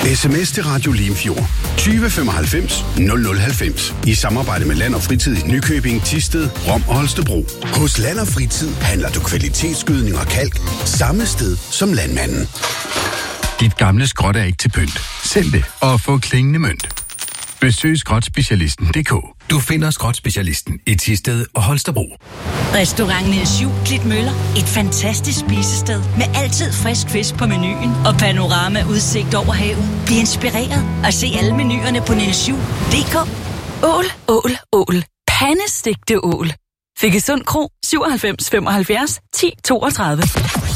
SMS til Radio Limfjord 20 95 0090 i samarbejde med Land og Fritid i Nykøbing, Thisted, Rom og Holstebro. Hos Land og Fritid handler du kvalitetsgødning og kalk samme sted som landmanden. Dit gamle skrot er ikke til pynt. Sælg det og få klingende mønt. Besøg skrotspecialisten.dk. Du finder skrotspecialisten i Thisted og Holstebro. Restaurant Niels Jul Klitmøller. Et fantastisk spisested med altid frisk fisk på menuen og panorama-udsigt over havet. Bliv inspireret og se alle menuerne på nielsjul.dk. Ål, ål, ål. Pandestegte ål. Fik Sund Kro 97 75 10 32.